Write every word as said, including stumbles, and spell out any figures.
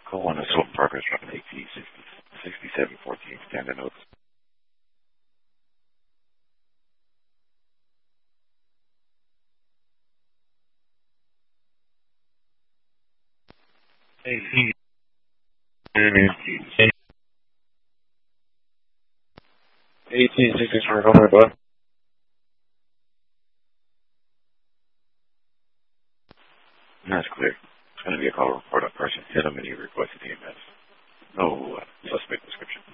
Call one assault in progress, dropping eighteen sixty, sixty-seven fourteen, standard notes. eighteen, eighteen sixty-four, come here, bud. That's clear. It's going to be a call report on person. Hit him and he requested E M S. No uh, suspect description.